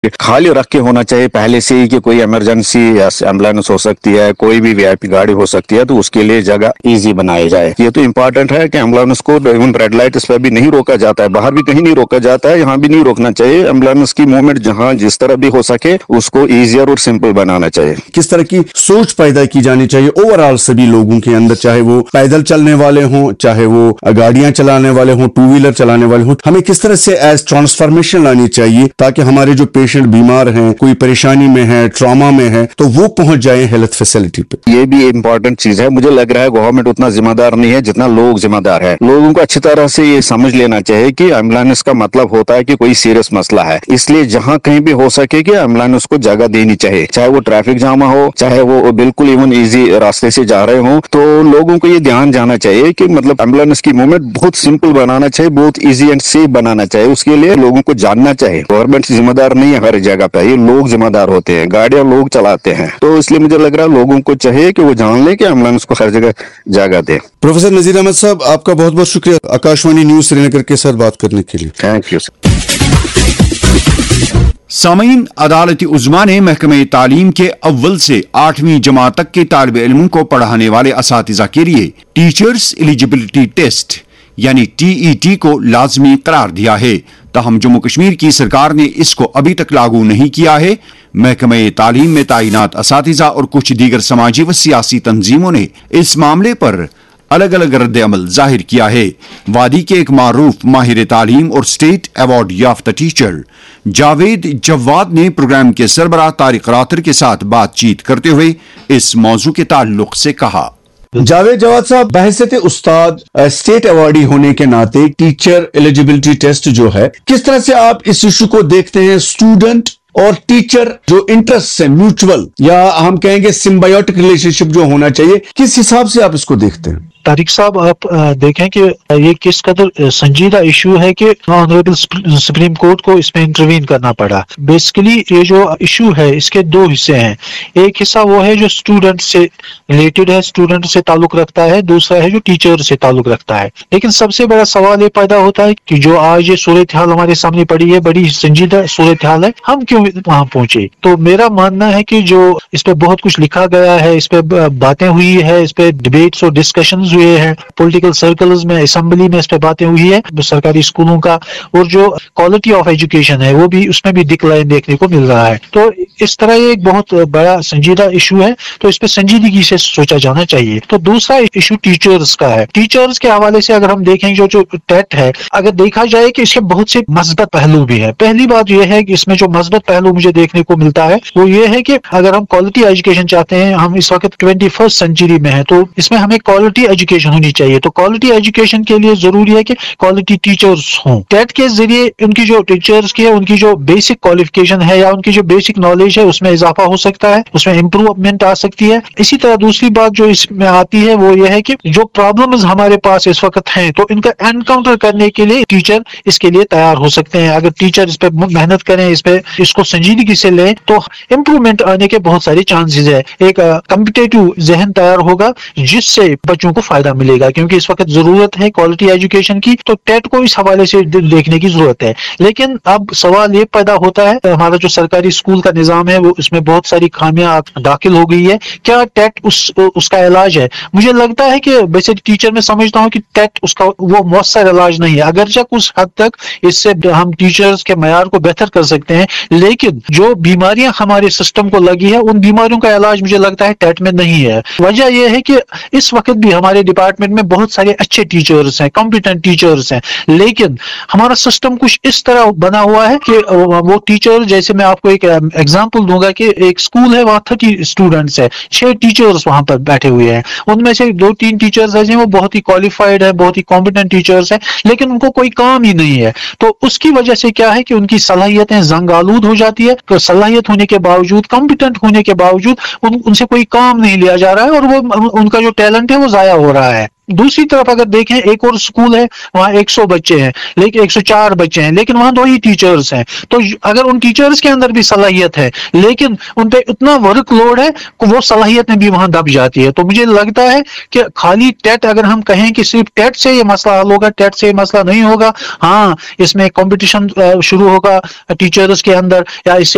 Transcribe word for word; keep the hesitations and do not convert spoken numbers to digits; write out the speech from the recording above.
खाली रख के होना चाहिए पहले से ही कि कोई इमरजेंसी या एम्बुलेंस हो सकती है, कोई भी वीआईपी गाड़ी हो सकती है, तो उसके लिए जगह इजी बनाई जाए। ये तो इम्पोर्टेंट है कि एम्बुलेंस को इवन रेड लाइट इस पर भी नहीं रोका जाता है, बाहर भी कहीं नहीं रोका जाता है, यहाँ भी नहीं रोकना चाहिए। एम्बुलेंस की मूवमेंट जहाँ जिस तरह भी हो सके उसको ईजियर और सिंपल बनाना चाहिए। किस तरह की सोच पैदा की जानी चाहिए ओवरऑल सभी लोगों के अंदर, चाहे वो पैदल चलने वाले हों, चाहे वो गाड़ियां चलाने वाले हों, टू व्हीलर चलाने वाले हों, हमें किस तरह से एज ट्रांसफॉर्मेशन लानी चाहिए ताकि हमारे जो पेशेंट बीमार हैं, कोई परेशानी में है, ट्रॉमा में है, तो वो पहुंच जाए हेल्थ फैसिलिटी पे। ये भी इम्पोर्टेंट चीज है। मुझे लग रहा है गवर्नमेंट उतना जिम्मेदार नहीं है जितना लोग जिम्मेदार है। लोगों को अच्छी तरह से ये समझ लेना चाहिए कि एम्बुलेंस का मतलब होता है कि कोई सीरियस मसला है, इसलिए जहां कहीं भी हो सके कि एम्बुलेंस को जगह देनी चाहिए, चाहे वो ट्रैफिक जाम हो, चाहे वो बिल्कुल इवन इजी रास्ते से जा रहे हो। तो लोगों को ये ध्यान जाना चाहिए कि मतलब एम्बुलेंस की मूवमेंट बहुत सिंपल बनाना चाहिए, बहुत इजी एंड सेफ बनाना चाहिए। उसके लिए लोगों को जानना चाहिए गवर्नमेंट जिम्मेदार नहीं है हर जगह पे, ये लोग जिम्मेदार होते हैं, गाड़ियां लोग चलाते हैं। तो इसलिए मुझे लग रहा है लोगों को चाहिए कि वो जान ले कि एम्बुलेंस को हर जगह जगह दे। प्रोफेसर नजीर अहमद साहब, आपका बहुत बहुत शुक्रिया आकाशवाणी न्यूज श्रीनगर के साथ बात करने के लिए। Thank you sir. सामीन, अदालत उज़्मा ने महकमे तालीम के अव्वल से आठवीं जमात तक के तालिब इल्मों को पढ़ाने वाले असातिज़ा के लिए टीचर्स एलिजिबिलिटी टेस्ट यानी टीईटी को लाजमी करार दिया है। ताहम जम्मू कश्मीर की सरकार ने इसको अभी तक लागू नहीं किया है। महकमे तालीम में तैनात असातिज़ा और कुछ दीगर समाजी व सियासी तंजीमों ने इस मामले पर अलग अलग रद्द अमल जाहिर किया है। वादी के एक मारूफ माहिर तालीम और स्टेट अवार्ड याफ्ता टीचर जावेद जवाद ने प्रोग्राम के सरबराह तारिक रातर के साथ बातचीत करते हुए इस मौजू के ताल्लुक से कहा। जावेद जवाद साहब, बहसत उस्ताद स्टेट अवार्डी होने के नाते टीचर एलिजिबिलिटी टेस्ट जो है, किस तरह से आप इस इशू को देखते हैं? स्टूडेंट और टीचर जो इंटरेस्ट है म्यूचुअल या हम कहेंगे सिम्बायोटिक रिलेशनशिप जो होना चाहिए, किस हिसाब से आप इसको देखते हैं? तारिक साहब, आप देखें कि ये किस कदर संजीदा इशू है कि ऑनरेबल सुप्रीम कोर्ट को इसमें इंटरवीन करना पड़ा। बेसिकली ये जो इशू है इसके दो हिस्से हैं। एक हिस्सा वो है जो स्टूडेंट से रिलेटेड है, स्टूडेंट से ताल्लुक रखता है, दूसरा है जो टीचर से ताल्लुक रखता है। लेकिन सबसे बड़ा सवाल ये पैदा होता है कि जो आज ये सूरत हाल हमारे सामने पड़ी है, बड़ी संजीदा सूरत हाल है, हम क्यों वहां पहुंचे? तो मेरा मानना है कि जो इस पे बहुत कुछ लिखा गया है, इस पे बातें हुई है, इस पे डिबेट्स और डिस्कशंस हुए हैं पॉलिटिकल सर्कल्स में, असेंबली में इस पे बातें हुई है सरकारी स्कूलों का, और जो क्वालिटी ऑफ एजुकेशन है वो भी उसमें भी डिक्लाइन देखने को मिल रहा है। तो इस तरह ये एक बहुत बड़ा संजीदा इशू है, तो इस पे संजीदगी से सोचा जाना चाहिए। तो दूसरा इशू टीचर्स का है। टीचर्स के हवाले से अगर हम देखें जो जो टेट है, अगर देखा जाए कि इसके बहुत से मस्बत पहलू भी है। पहली बात यह है कि इसमें जो मस्बत पहलू मुझे देखने को मिलता है वो ये है कि अगर हम क्वालिटी एजुकेशन चाहते हैं, हम इस वक्त ट्वेंटी फर्स्ट सेंचुरी में है, तो इसमें हमें क्वालिटी एजुकेशन होनी चाहिए। तो क्वालिटी एजुकेशन के लिए जरूरी है कि क्वालिटी टीचर्स हों। टेट के जरिए उनकी जो टीचर्स की है, उनकी जो बेसिक क्वालिफिकेशन है या उनकी जो बेसिक नॉलेज है उसमें इजाफा हो सकता है, उसमें इंप्रूवमेंट आ सकती है। इसी तरह दूसरी बात जो इसमें आती है वो यह है कि जो प्रॉब्लम्स हमारे पास इस वक्त हैं, तो इनका एनकाउंटर करने के लिए टीचर इसके लिए तैयार हो सकते हैं। अगर टीचर इस पे मेहनत करें, इस पे इसको संजीदगी से लें, तो इंप्रूवमेंट आने के बहुत सारे चांसेस है। एक कॉम्पिटिटिव जहन तैयार होगा जिससे बच्चों को फायदा मिलेगा, क्योंकि इस वक्त जरूरत है क्वालिटी एजुकेशन की। तो टेट को इस हवाले से देखने की जरूरत है। लेकिन अब सवाल ये पैदा होता है, हमारा जो सरकारी स्कूल का निजाम है वो इसमें बहुत सारी खामियां दाखिल हो गई है। क्या टेट उस उसका इलाज है? मुझे लगता है कि वैसे टीचर में समझता हूँ कि टेट उसका वो मौसर इलाज नहीं है। अगरचे कुछ हद तक इससे हम टीचर्स के मयार को बेहतर कर सकते हैं, लेकिन जो बीमारियां हमारे सिस्टम को लगी है उन बीमारियों का इलाज मुझे लगता है टेट में नहीं है। वजह यह है कि इस वक्त भी हमारे डिपार्टमेंट में बहुत सारे अच्छे टीचर्स हैं, कॉम्पिटेंट टीचर्स हैं, लेकिन हमारा सिस्टम कुछ इस तरह बना हुआ है कि वो टीचर, जैसे मैं आपको एक एग्जांपल दूंगा कि एक स्कूल है, वहाँ थर्टी स्टूडेंट्स है, छह टीचर्स वहां पर बैठे हुए हैं, उनमें से दो तीन टीचर्स ऐसे वो बहुत ही क्वालिफाइड है, बहुत ही कॉम्पिटेंट टीचर्स हैं, लेकिन उनको कोई काम ही नहीं है। तो उसकी वजह से क्या है कि उनकी सलाहियतें जंग आलूद हो जाती है। तो सलाहियत होने के बावजूद, कॉम्पिटेंट होने के बावजूद उन, उनसे कोई काम नहीं लिया जा रहा है और वो उनका जो टैलेंट है वो जाया हो रहा है। दूसरी तरफ अगर देखें, एक और स्कूल है, वहां सौ बच्चे हैं, लेकिन एक सौ चार बच्चे हैं, लेकिन वहां दो ही टीचर्स हैं। तो अगर उन टीचर्स के अंदर भी सलाहियत है, लेकिन उन पे इतना वर्क लोड है कि वो सलाहियतें भी वहां दब जाती है। तो मुझे लगता है कि खाली टेट, अगर हम कहें कि सिर्फ टेट से ये मसला हल होगा, टेट से ये मसला नहीं होगा। हाँ, इसमें कंपटीशन शुरू होगा टीचर्स के अंदर, या इससे